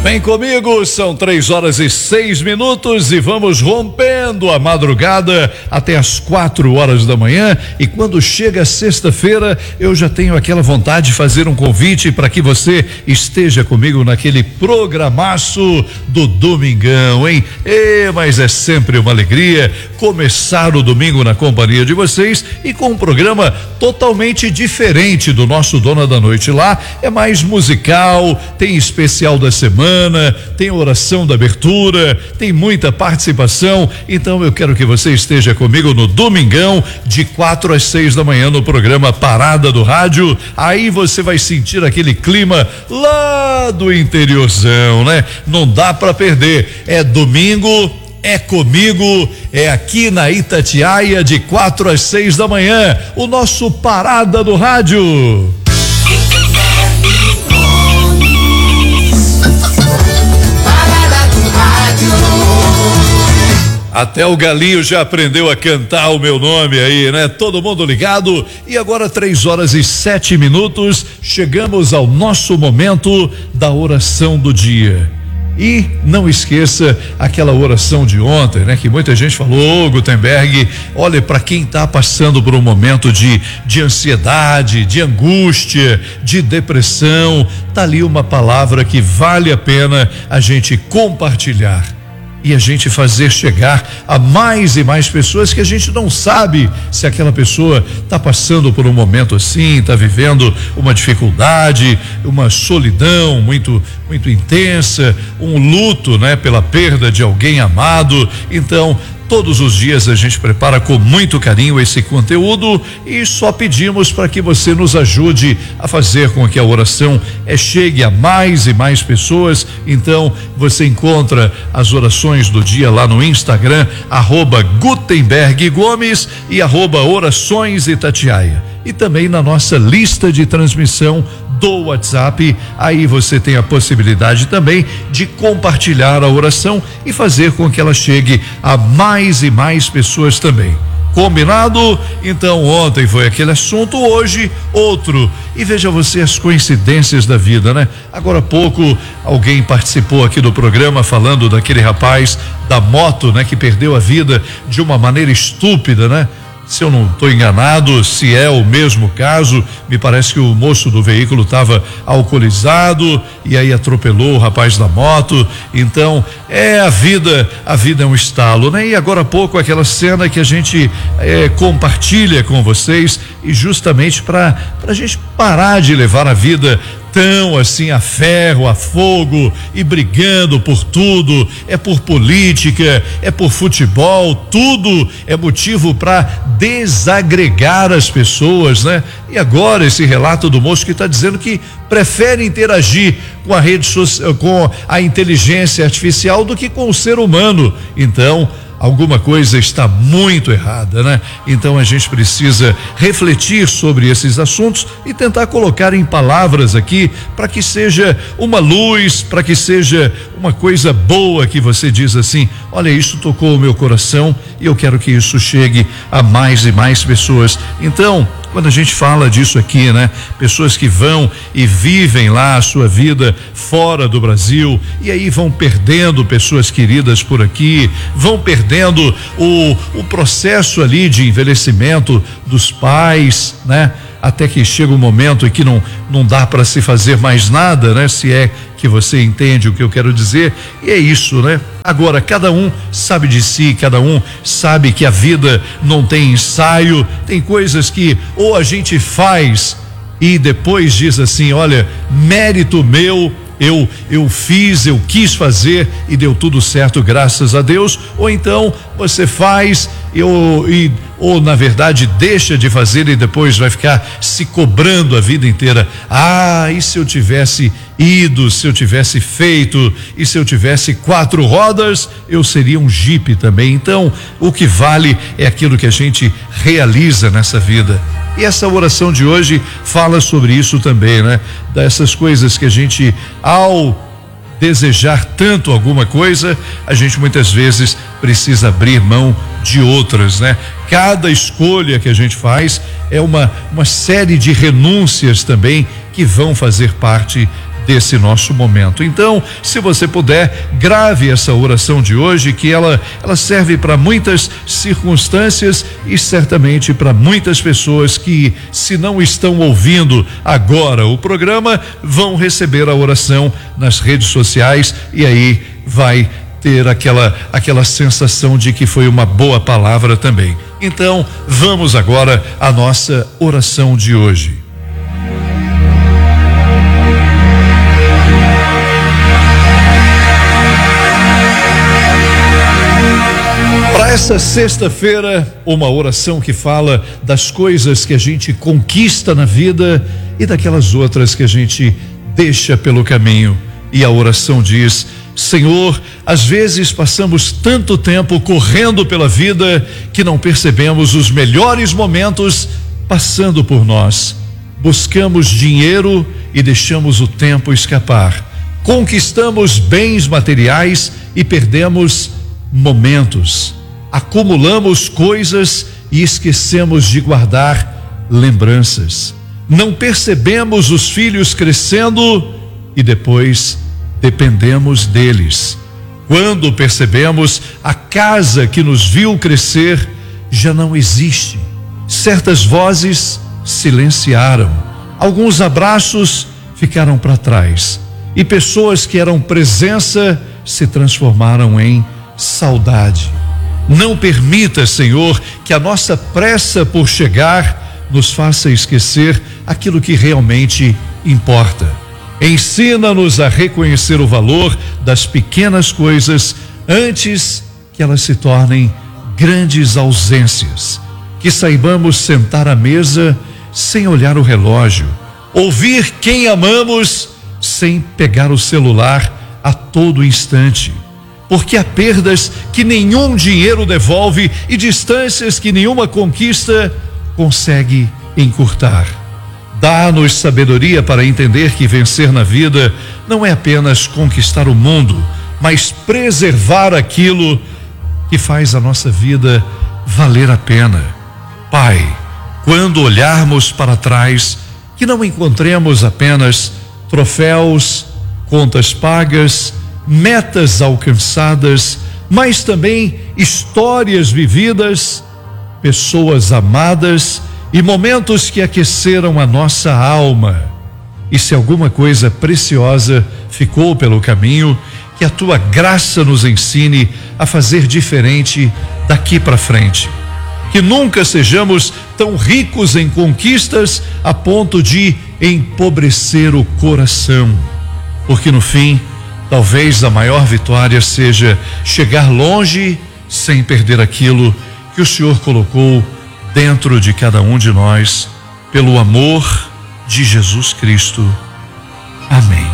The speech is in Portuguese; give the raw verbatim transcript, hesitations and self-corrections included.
Vem comigo, são três horas e seis minutos e vamos rompendo a madrugada até as quatro horas da manhã. E quando chega sexta-feira, eu já tenho aquela vontade de fazer um convite para que você esteja comigo naquele programaço do domingão, hein? E, mas é sempre uma alegria começar o domingo na companhia de vocês e com um programa totalmente diferente do nosso Dona da Noite. Lá é mais musical, tem especial da semana, tem oração da abertura, tem muita participação. Então eu quero que você esteja comigo no domingão de quatro às seis da manhã no programa Parada do Rádio. Aí você vai sentir aquele clima lá do interiorzão, né? Não dá para perder. É domingo, é comigo, é aqui na Itatiaia de quatro às seis da manhã, o nosso Parada do Rádio. Até o galinho já aprendeu a cantar o meu nome aí, né? Todo mundo ligado. E agora três horas e sete minutos, chegamos ao nosso momento da oração do dia. E não esqueça aquela oração de ontem, né? Que muita gente falou, Gutenberg, olha, para quem está passando por um momento de, de ansiedade, de angústia, de depressão, tá ali uma palavra que vale a pena a gente compartilhar. E a gente fazer chegar a mais e mais pessoas que a gente não sabe se aquela pessoa está passando por um momento assim, está vivendo uma dificuldade, uma solidão muito, muito intensa, um luto, né, pela perda de alguém amado. Então, todos os dias a gente prepara com muito carinho esse conteúdo e só pedimos para que você nos ajude a fazer com que a oração é, chegue a mais e mais pessoas. Então você encontra as orações do dia lá no Instagram, arroba Gutenberg Gomes e arroba Orações Itatiaia. E também na nossa lista de transmissão do WhatsApp, aí você tem a possibilidade também de compartilhar a oração e fazer com que ela chegue a mais e mais pessoas também. Combinado? Então ontem foi aquele assunto, hoje outro. E veja você as coincidências da vida, né? Agora há pouco alguém participou aqui do programa falando daquele rapaz da moto, né? Que perdeu a vida de uma maneira estúpida, né? Se eu não estou enganado, se é o mesmo caso, me parece que o moço do veículo estava alcoolizado e aí atropelou o rapaz da moto. Então, é a vida, a vida é um estalo, né? E agora há pouco aquela cena que a gente é, compartilha com vocês e justamente para para a gente parar de levar a vida tão assim a ferro, a fogo e brigando por tudo, é por política, é por futebol, tudo é motivo para desagregar as pessoas, né? E agora esse relato do moço que está dizendo que prefere interagir com a rede social, com a inteligência artificial do que com o ser humano. Então, alguma coisa está muito errada, né? Então a gente precisa refletir sobre esses assuntos e tentar colocar em palavras aqui para que seja uma luz, para que seja uma coisa boa que você diz assim, olha, isso tocou o meu coração e eu quero que isso chegue a mais e mais pessoas. Então, quando a gente fala disso aqui, né? Pessoas que vão e vivem lá a sua vida fora do Brasil e aí vão perdendo pessoas queridas por aqui, vão perdendo o, o processo ali de envelhecimento dos pais, né? Até que chega um momento em que não, não dá para se fazer mais nada, né? Se é que você entende o que eu quero dizer, e é isso, né? Agora, cada um sabe de si, cada um sabe que a vida não tem ensaio, tem coisas que ou a gente faz e depois diz assim, olha, mérito meu, eu eu fiz, eu quis fazer e deu tudo certo, graças a Deus, ou então você faz eu, e ou na verdade deixa de fazer e depois vai ficar se cobrando a vida inteira. Ah, e se eu tivesse ido, se eu tivesse feito, e se eu tivesse quatro rodas, eu seria um Jeep também. Então, o que vale é aquilo que a gente realiza nessa vida. E essa oração de hoje fala sobre isso também, né? Dessas coisas que a gente, ao desejar tanto alguma coisa, a gente muitas vezes precisa abrir mão de outras, né? Cada escolha que a gente faz é uma, uma série de renúncias também que vão fazer parte desse nosso momento. Então, se você puder, grave essa oração de hoje, que ela, ela serve para muitas circunstâncias e certamente para muitas pessoas que, se não estão ouvindo agora o programa, vão receber a oração nas redes sociais e aí vai ter aquela, aquela sensação de que foi uma boa palavra também. Então, vamos agora à nossa oração de hoje. Para essa sexta-feira, uma oração que fala das coisas que a gente conquista na vida e daquelas outras que a gente deixa pelo caminho. E a oração diz: Senhor, às vezes passamos tanto tempo correndo pela vida que não percebemos os melhores momentos passando por nós. Buscamos dinheiro e deixamos o tempo escapar. Conquistamos bens materiais e perdemos momentos. Acumulamos coisas e esquecemos de guardar lembranças. Não percebemos os filhos crescendo e depois dependemos deles. Quando percebemos, a casa que nos viu crescer já não existe. Certas vozes silenciaram. Alguns abraços ficaram para trás. E pessoas que eram presença se transformaram em saudade. Não permita, Senhor, que a nossa pressa por chegar nos faça esquecer aquilo que realmente importa. Ensina-nos a reconhecer o valor das pequenas coisas antes que elas se tornem grandes ausências. Que saibamos sentar à mesa sem olhar o relógio, ouvir quem amamos sem pegar o celular a todo instante. Porque há perdas que nenhum dinheiro devolve e distâncias que nenhuma conquista consegue encurtar. Dá-nos sabedoria para entender que vencer na vida não é apenas conquistar o mundo, mas preservar aquilo que faz a nossa vida valer a pena. Pai, quando olharmos para trás, que não encontremos apenas troféus, contas pagas, metas alcançadas, mas também histórias vividas, pessoas amadas e momentos que aqueceram a nossa alma. E se alguma coisa preciosa ficou pelo caminho, que a tua graça nos ensine a fazer diferente daqui para frente. Que nunca sejamos tão ricos em conquistas a ponto de empobrecer o coração, porque no fim, talvez a maior vitória seja chegar longe sem perder aquilo que o Senhor colocou dentro de cada um de nós, pelo amor de Jesus Cristo. Amém.